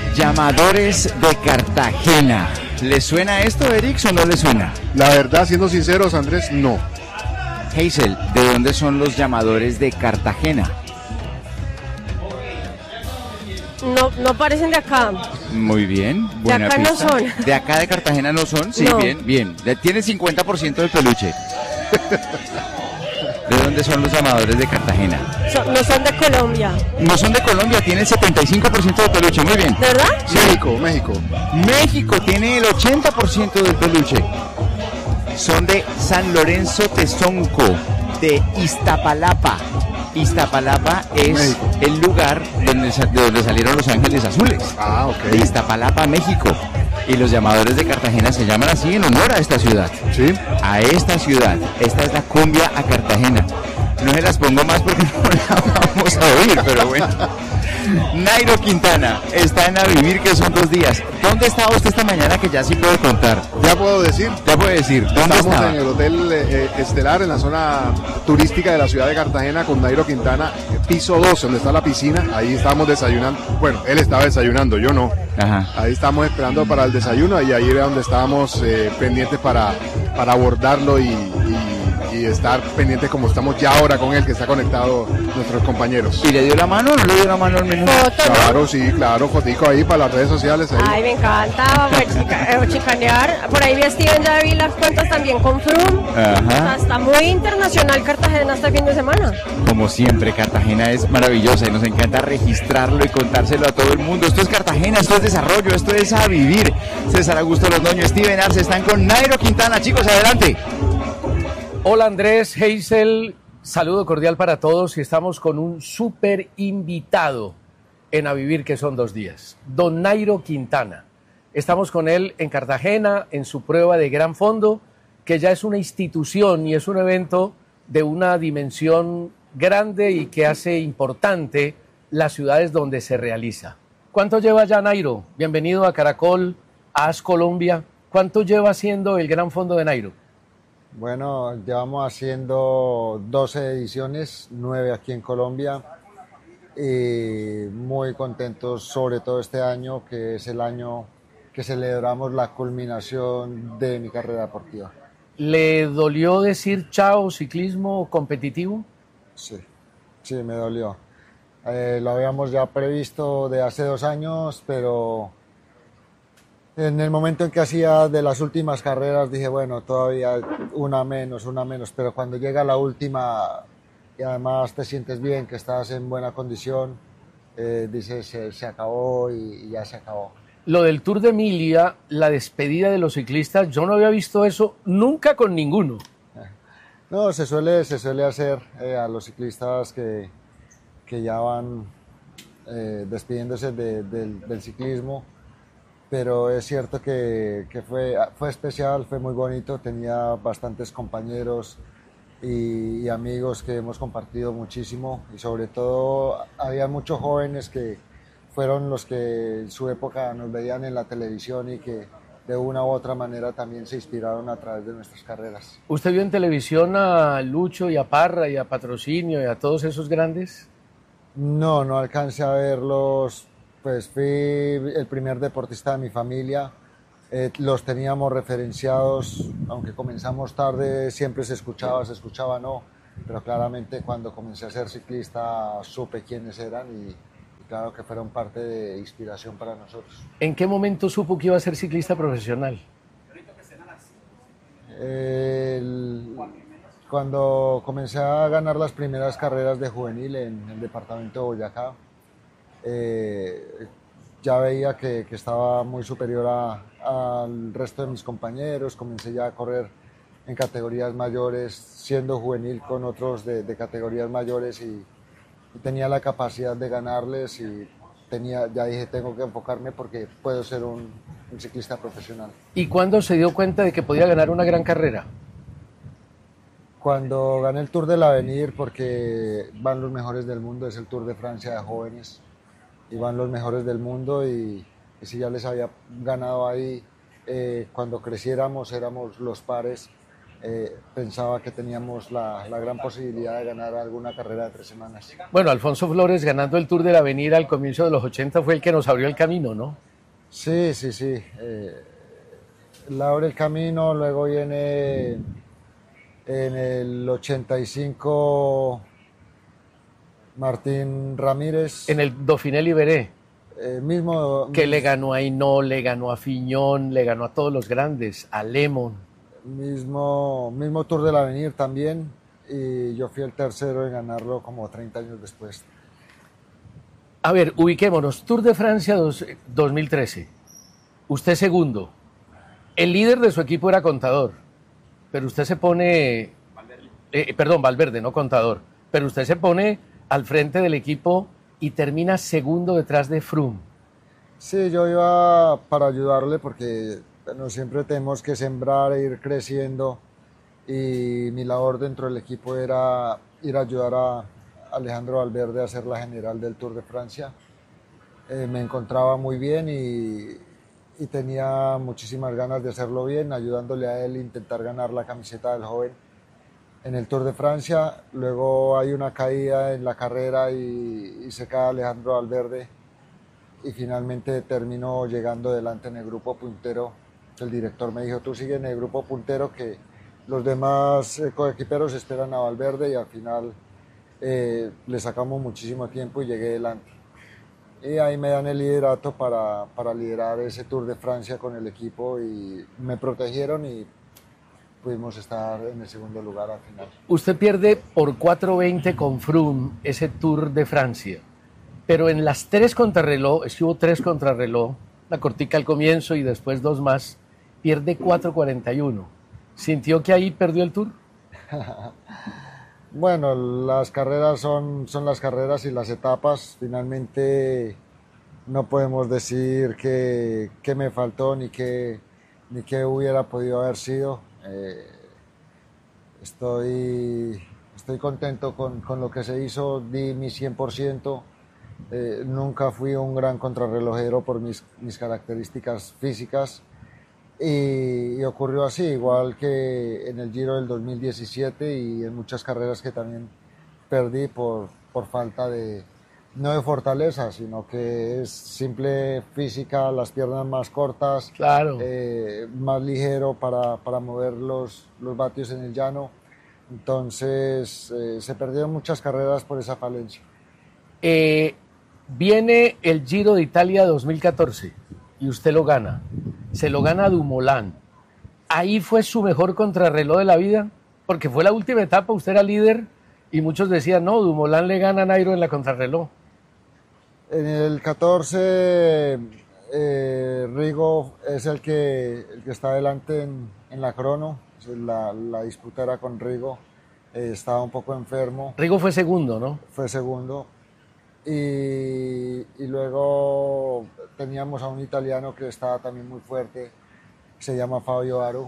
Llamadores de Cartagena. ¿Le suena esto, Erix, o no le suena? La verdad, siendo sinceros, Andrés, no. Hazel, ¿de dónde son los llamadores de Cartagena? No parecen de acá. Muy bien, buena De acá pista. no son. ¿De acá de Cartagena no son? Sí, No. bien. Tiene 50% del peluche. ¿De dónde son los llamadores de Cartagena? No son de Colombia. No son de Colombia, tienen 75% del peluche, muy bien. ¿De verdad? Sí. México. México tiene el 80% del peluche. Son de San Lorenzo Tezonco, de Iztapalapa. Iztapalapa es México. el lugar de donde salieron los Ángeles Azules. Ah, ok. De Iztapalapa, México. Y los llamadores de Cartagena se llaman así en honor a esta ciudad. Sí. A esta ciudad. Esta es la cumbia a Cartagena. No se las pongo más porque no la vamos a oír, pero bueno. Nairo Quintana está en A Vivir, que son 2 días. ¿Dónde estaba usted esta mañana, que ya sí puede contar? Ya puedo decir. Ya puede decir. ¿Dónde Estamos estaba? en el Hotel Estelar, en la zona turística de la ciudad de Cartagena, con Nairo Quintana, piso 2, donde está la piscina. Ahí estábamos desayunando. Bueno, él estaba desayunando, yo no. Ajá. Ahí estamos esperando para el desayuno y ahí era donde estábamos pendientes para abordarlo y estar pendientes como estamos ya ahora con él, que está conectado nuestros compañeros. ¿Y le dio la mano o no le dio la mano al menos? Foto, ¿no? Claro, sí, claro, fotico ahí para las redes sociales. Ahí. Ay, me encanta chicanear. Por ahí vi a Steven ya vi las cuentas también con Froome. Ajá. O sea, está muy internacional Cartagena este fin de semana. Como siempre, Cartagena es maravillosa y nos encanta registrarlo y contárselo a todo el mundo. Esto es Cartagena, esto es desarrollo, esto es A Vivir. César Augusto Londoño, Steven Arce están con Nairo Quintana. Chicos, adelante. Hola Andrés, Hazel, saludo cordial para todos y estamos con un súper invitado en A Vivir, que son 2 días, don Nairo Quintana. Estamos con él en Cartagena, en su prueba de gran fondo, que ya es una institución y es un evento de una dimensión grande y que hace importante las ciudades donde se realiza. ¿Cuánto lleva ya, Nairo? Bienvenido a Caracol, a As Colombia. ¿Cuánto lleva haciendo el gran fondo de Nairo? Bueno, llevamos haciendo 12 ediciones, 9 aquí en Colombia, y muy contentos sobre todo este año, que es el año que celebramos la culminación de mi carrera deportiva. ¿Le dolió decir chao ciclismo competitivo? Sí, me dolió. Lo habíamos ya previsto de hace 2 años, pero en el momento en que hacía de las últimas carreras dije, bueno, todavía una menos, pero cuando llega la última y además te sientes bien, que estás en buena condición, dices, se acabó y ya se acabó. Lo del Tour de Emilia, la despedida de los ciclistas, yo no había visto eso nunca con ninguno. No, se suele hacer a los ciclistas que ya van despidiéndose del ciclismo. Pero es cierto que fue especial, fue muy bonito, tenía bastantes compañeros y amigos que hemos compartido muchísimo, y sobre todo había muchos jóvenes que fueron los que en su época nos veían en la televisión y que de una u otra manera también se inspiraron a través de nuestras carreras. ¿Usted vio en televisión a Lucho y a Parra y a Patrocinio y a todos esos grandes? No alcancé a verlos. Pues fui el primer deportista de mi familia, los teníamos referenciados, aunque comenzamos tarde, siempre se escuchaba no, pero claramente cuando comencé a ser ciclista supe quiénes eran y claro que fueron parte de inspiración para nosotros. ¿En qué momento supo que iba a ser ciclista profesional? Cuando comencé a ganar las primeras carreras de juvenil en el departamento de Boyacá, ya veía que estaba muy superior al resto de mis compañeros, comencé ya a correr en categorías mayores, siendo juvenil con otros de categorías mayores y tenía la capacidad de ganarles y ya dije, tengo que enfocarme porque puedo ser un ciclista profesional. ¿Y cuándo se dio cuenta de que podía ganar una gran carrera? Cuando gané el Tour del Avenir, porque van los mejores del mundo, es el Tour de Francia de jóvenes, y van los mejores del mundo y si ya les había ganado ahí, cuando creciéramos éramos los pares pensaba que teníamos la gran posibilidad de ganar alguna carrera de 3 semanas. Bueno, Alfonso Flores ganando el Tour del Avenir al comienzo de los 80 fue el que nos abrió el camino, ¿no? Sí, sí, sí. Le abre el camino, luego viene en el 85 Martín Ramírez. En el Dauphiné Libéré. Mismo Que le ganó a Hinault, le ganó a Fignon, le ganó a todos los grandes, a Lemon. Mismo Tour del Avenir también, y yo fui el tercero en ganarlo como 30 años después. A ver, ubiquémonos. Tour de Francia 2013. Usted segundo. El líder de su equipo era Contador, pero usted se pone... Valverde, no Contador. Pero usted se pone al frente del equipo y termina segundo detrás de Froome. Sí, yo iba para ayudarle porque bueno, siempre tenemos que sembrar e ir creciendo, y mi labor dentro del equipo era ir a ayudar a Alejandro Valverde a hacer la general del Tour de Francia. Me encontraba muy bien y tenía muchísimas ganas de hacerlo bien, ayudándole a él a intentar ganar la camiseta del joven en el Tour de Francia. Luego hay una caída en la carrera y se cae Alejandro Valverde, y finalmente terminó llegando delante en el grupo puntero. El director me dijo: tú sigue en el grupo puntero, que los demás coequiperos esperan a Valverde, y al final le sacamos muchísimo tiempo y llegué delante. Y ahí me dan el liderato para liderar ese Tour de Francia con el equipo, y me protegieron y pudimos estar en el segundo lugar al final. Usted pierde por 4:20 con Froome ese Tour de Francia, pero en las 3 contrarreloj, estuvo 3 contrarreloj, la cortica al comienzo y después 2 más, pierde 4:41. ¿Sintió que ahí perdió el Tour? Bueno, las carreras son las carreras y las etapas. Finalmente no podemos decir que me faltó ni que hubiera podido haber sido. Estoy contento con lo que se hizo, di mi 100%. Nunca fui un gran contrarrelojero por mis características físicas, y ocurrió así, igual que en el Giro del 2017 y en muchas carreras que también perdí por falta no de fortaleza, sino que es simple física, las piernas más cortas, claro, más ligero para mover los vatios en el llano. Entonces se perdieron muchas carreras por esa falencia. Viene el Giro de Italia 2014 y usted lo gana. Se lo gana a Dumoulin. ¿Ahí fue su mejor contrarreloj de la vida? Porque fue la última etapa, usted era líder y muchos decían, no, Dumoulin le gana a Nairo en la contrarreloj. En el 14, Rigo es el que está adelante en la crono. La disputa era con Rigo. Estaba un poco enfermo. Rigo fue segundo, ¿no? Fue segundo. Y luego teníamos a un italiano que estaba también muy fuerte, se llama Fabio Aru,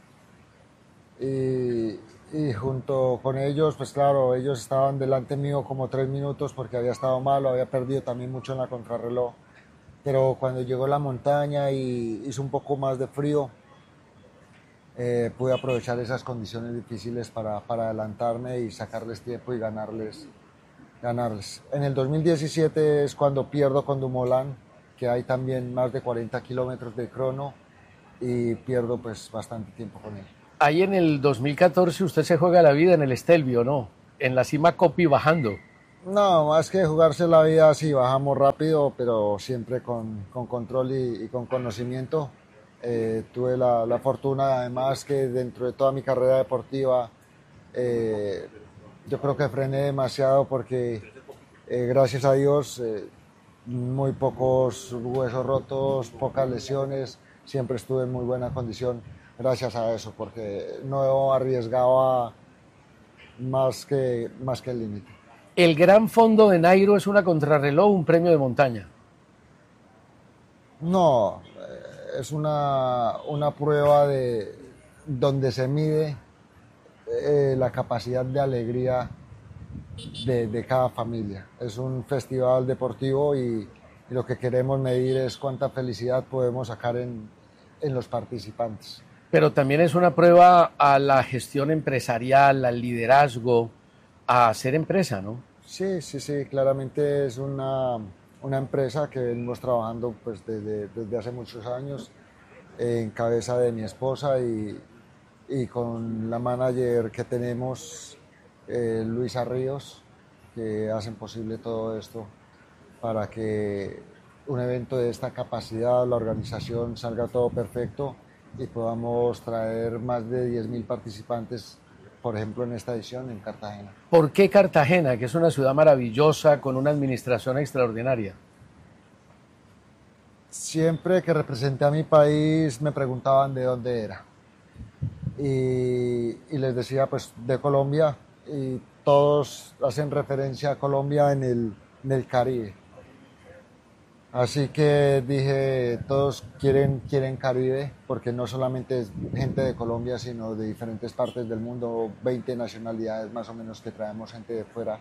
y junto con ellos, pues claro, ellos estaban delante mío como 3 minutos porque había estado malo, había perdido también mucho en la contrarreloj, pero cuando llegó la montaña y hizo un poco más de frío, pude aprovechar esas condiciones difíciles para adelantarme y sacarles tiempo y ganarles. En el 2017 es cuando pierdo con Dumoulin, que hay también más de 40 kilómetros de crono, y pierdo pues bastante tiempo con él. Ahí en el 2014 usted se juega la vida en el Stelvio, ¿no? En la cima Coppi bajando. No, más que jugarse la vida, sí, bajamos rápido, pero siempre con control y con conocimiento. Tuve la fortuna, además, que dentro de toda mi carrera deportiva, yo creo que frené demasiado porque, gracias a Dios, muy pocos huesos rotos, pocas lesiones, siempre estuve en muy buena condición gracias a eso, porque no arriesgaba más que el límite. El Gran Fondo de Nairo es una contrarreloj, un premio de montaña. No, es una prueba donde se mide la capacidad de alegría de cada familia. Es un festival deportivo y lo que queremos medir es cuánta felicidad podemos sacar en los participantes. Pero también es una prueba a la gestión empresarial, al liderazgo, a ser empresa, ¿no? Sí, claramente es una empresa que venimos trabajando pues, desde hace muchos años en cabeza de mi esposa y con la manager que tenemos, Luisa Ríos, que hacen posible todo esto para que un evento de esta capacidad, la organización salga todo perfecto y podamos traer más de 10.000 participantes, por ejemplo, en esta edición en Cartagena. ¿Por qué Cartagena, que es una ciudad maravillosa con una administración extraordinaria? Siempre que representé a mi país me preguntaban de dónde era y les decía pues de Colombia, y todos hacen referencia a Colombia en el Caribe. Así que dije, todos quieren Caribe, porque no solamente es gente de Colombia, sino de diferentes partes del mundo, 20 nacionalidades más o menos que traemos gente de fuera.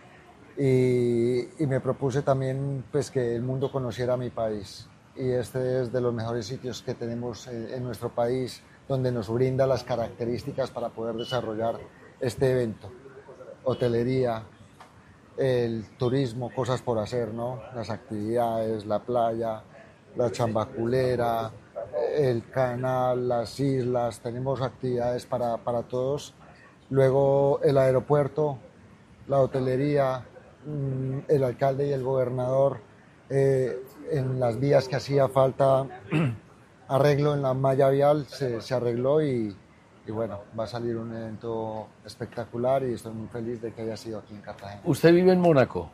Y me propuse también pues, que el mundo conociera mi país. Y este es de los mejores sitios que tenemos en nuestro país, donde nos brinda las características para poder desarrollar este evento. Hotelería, el turismo, cosas por hacer, ¿no? Las actividades, la playa, la chambaculera, el canal, las islas, tenemos actividades para todos. Luego el aeropuerto, la hotelería, el alcalde y el gobernador, en las vías que hacía falta arreglo en la malla vial, se arregló y bueno, va a salir un evento espectacular y estoy muy feliz de que haya sido aquí en Cartagena. Usted vive en Mónaco.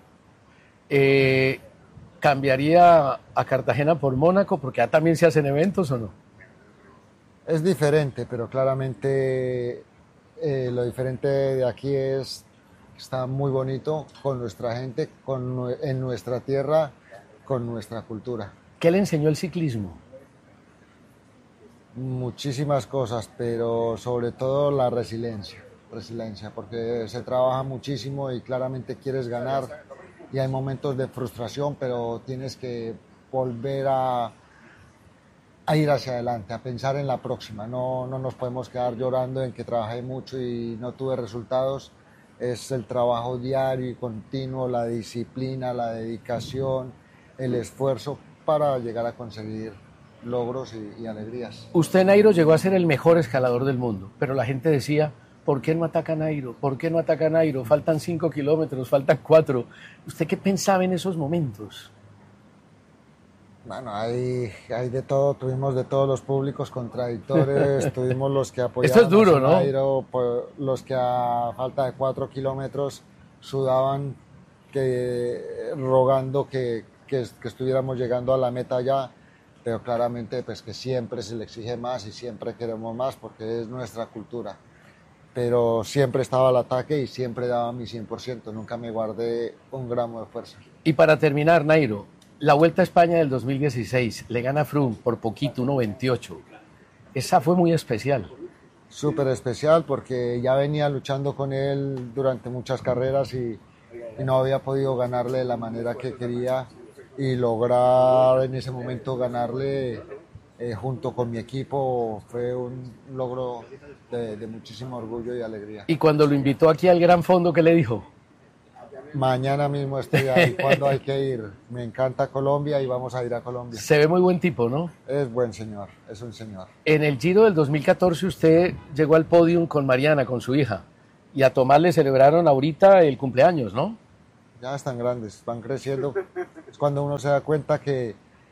¿Cambiaría a Cartagena por Mónaco? Porque allá también se hacen eventos, ¿o no? Es diferente, pero claramente lo diferente de aquí es que está muy bonito con nuestra gente, en nuestra tierra, con nuestra cultura. ¿Qué le enseñó el ciclismo? Muchísimas cosas, pero sobre todo la resiliencia, porque se trabaja muchísimo y claramente quieres ganar y hay momentos de frustración, pero tienes que volver a ir hacia adelante, a pensar en la próxima. No nos podemos quedar llorando en que trabajé mucho y no tuve resultados. Es el trabajo diario y continuo, la disciplina, la dedicación, el esfuerzo para llegar a conseguir logros y alegrías. Usted, Nairo, llegó a ser el mejor escalador del mundo, pero la gente decía, ¿por qué no ataca Nairo? ¿Por qué no ataca Nairo? Faltan 5 kilómetros, faltan 4. ¿Usted qué pensaba en esos momentos? Bueno, hay de todo, tuvimos de todos los públicos contradictores, tuvimos los que apoyaban Esto es duro, a ¿no? Nairo, los que a falta de 4 kilómetros sudaban rogando que estuviéramos llegando a la meta ya, pero claramente pues que siempre se le exige más y siempre queremos más porque es nuestra cultura. Pero siempre estaba al ataque y siempre daba mi 100%, nunca me guardé un gramo de fuerza. Y para terminar, Nairo, la Vuelta a España del 2016, le gana Froome por poquito, 1:28. Esa fue muy especial. Súper especial porque ya venía luchando con él durante muchas carreras y no había podido ganarle de la manera que quería, y lograr en ese momento ganarle junto con mi equipo fue un logro de muchísimo orgullo y alegría. Y cuando lo invitó aquí al Gran Fondo, ¿qué le dijo? Mañana mismo estoy ahí, cuando hay que ir. Me encanta Colombia y vamos a ir a Colombia. Se ve muy buen tipo, ¿no? Es buen señor, es un señor. En el Giro del 2014 usted llegó al podium con Mariana, con su hija, y a Tomás le celebraron ahorita el cumpleaños, ¿no? Ya están grandes, van creciendo. Es cuando uno se da cuenta que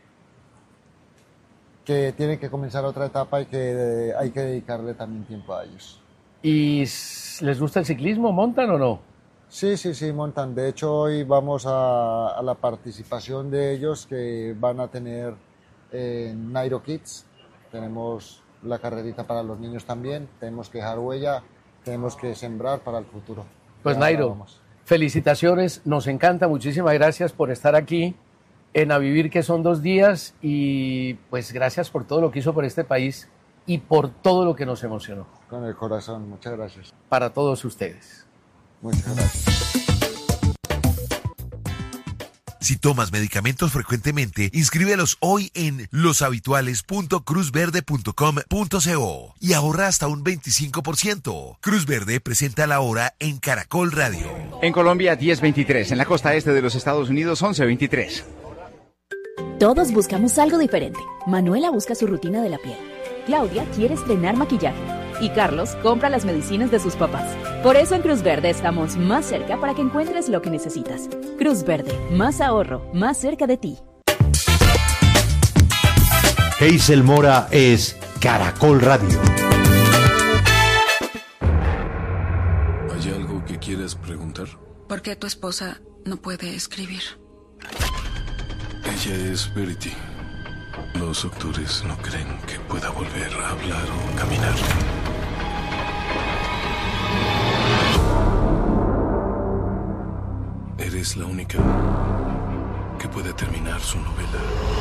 tiene que comenzar otra etapa y que hay que dedicarle también tiempo a ellos. ¿Y les gusta el ciclismo? ¿Montan o no? Sí, montan. De hecho, hoy vamos a la participación de ellos que van a tener en Nairo Kids. Tenemos la carrerita para los niños también. Tenemos que dejar huella, tenemos que sembrar para el futuro. Pues Nairo, felicitaciones, nos encanta, muchísimas gracias por estar aquí en A Vivir, que son 2 días, y pues gracias por todo lo que hizo por este país y por todo lo que nos emocionó. Con el corazón, muchas gracias. Para todos ustedes. Muchas gracias. Si tomas medicamentos frecuentemente, inscríbelos hoy en loshabituales.cruzverde.com.co y ahorra hasta un 25%. Cruz Verde presenta la hora en Caracol Radio. En Colombia, 10:23. En la costa este de los Estados Unidos, 11:23. Todos buscamos algo diferente. Manuela busca su rutina de la piel. Claudia quiere estrenar maquillaje. Y Carlos compra las medicinas de sus papás. Por eso en Cruz Verde estamos más cerca para que encuentres lo que necesitas. Cruz Verde, más ahorro, más cerca de ti. Hazel Mora es Caracol Radio. ¿Hay algo que quieras preguntar? ¿Por qué tu esposa no puede escribir? Ella es Verity. Los doctores no creen que pueda volver a hablar o caminar. Eres la única que puede terminar su novela.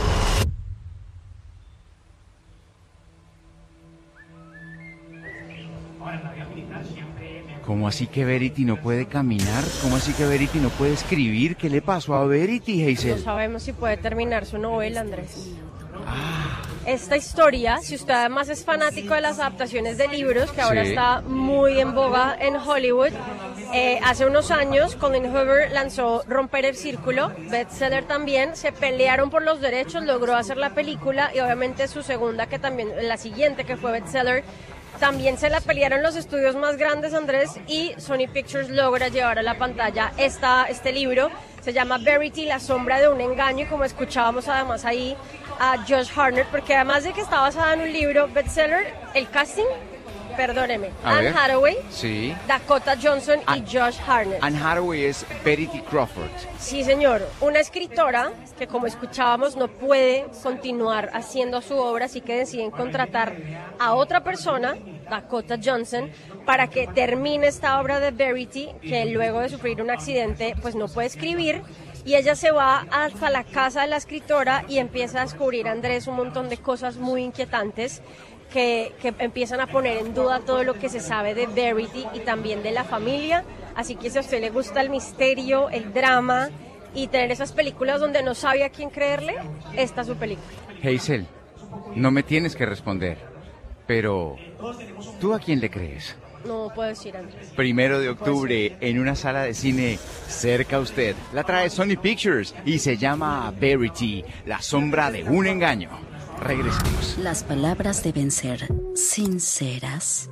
¿Cómo así que Verity no puede caminar? ¿Cómo así que Verity no puede escribir? ¿Qué le pasó a Verity, Hazel? No sabemos si puede terminar su novela, Andrés. Esta historia, si usted además es fanático de las adaptaciones de libros, que ahora está muy en boga en Hollywood, hace unos años Colin Hoover lanzó Romper el Círculo, bestseller también, se pelearon por los derechos, logró hacer la película y obviamente su segunda, que también, la siguiente que fue bestseller, también se la pelearon los estudios más grandes, Andrés, y Sony Pictures logra llevar a la pantalla este libro. Se llama Verity, la sombra de un engaño, y como escuchábamos además ahí a Josh Hartnett, porque además de que está basada en un libro bestseller, el casting, perdóneme, Anne Hathaway, Dakota Johnson y Josh Hartnett. Anne Hathaway es Verity Crawford. Sí, señor, una escritora que, como escuchábamos, no puede continuar haciendo su obra, así que deciden contratar a otra persona, Dakota Johnson, para que termine esta obra de Verity, que luego de sufrir un accidente pues no puede escribir, y ella se va hasta la casa de la escritora y empieza a descubrir, Andrés, un montón de cosas muy inquietantes que empiezan a poner en duda todo lo que se sabe de Verity y también de la familia. Así que si a usted le gusta el misterio, el drama y tener esas películas donde no sabe a quién creerle, esta es su película. Hazel, no me tienes que responder, pero ¿tú a quién le crees? No puedo decir, Andrés. 1 de octubre, en una sala de cine cerca a usted. La trae Sony Pictures y se llama Verity, la sombra de un engaño. Regresamos. Las palabras deben ser sinceras,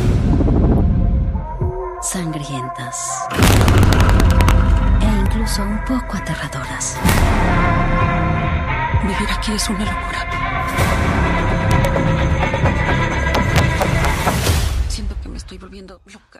sangrientas e incluso un poco aterradoras. Vivir aquí es una locura. Siento que me estoy volviendo loca.